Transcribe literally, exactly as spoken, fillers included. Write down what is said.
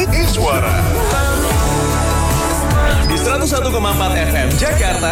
Iswara. Di seratus satu koma empat F M Jakarta